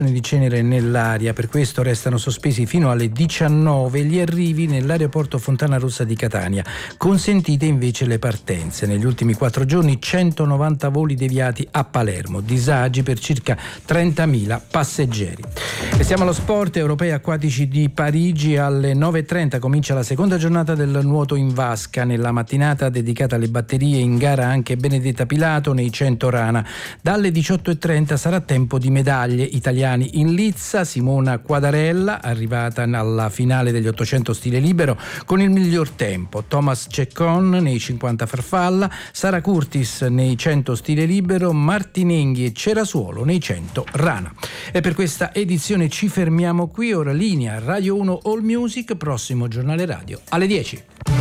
di cenere nell'aria, per questo restano sospesi fino alle 19 gli arrivi nell'aeroporto Fontana Rossa di Catania. Consentite invece le partenze. Negli ultimi 4 giorni 190 voli deviati a Palermo, disagi per circa 30.000 passeggeri. E siamo allo sport. Europei acquatici di Parigi alle 9.30 comincia la seconda giornata del nuoto in vasca. Nella mattinata dedicata alle batterie in gara anche Benedetta Pilato nei 100 rana. Dalle 18.30 sarà tempo di medaglie italiane in lizza. Simona Quadarella, arrivata alla finale degli 800 stile libero con il miglior tempo. Thomas Ceccon nei 50 farfalla, Sara Curtis nei 100 stile libero, Martinenghi e Cerasuolo nei 100 rana. E per questa edizione ci fermiamo qui. Ora linea Radio 1 All Music, prossimo giornale radio alle 10.